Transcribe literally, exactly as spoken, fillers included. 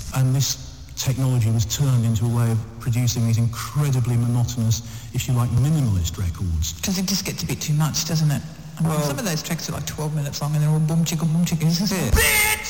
and this technology was turned into a way of producing these incredibly monotonous, if you like, minimalist records. Because it just gets a bit too much, doesn't it? I mean, Well- some of those tracks are like twelve minutes long and they're all boom chicka boom chicka. This is it. Bitch!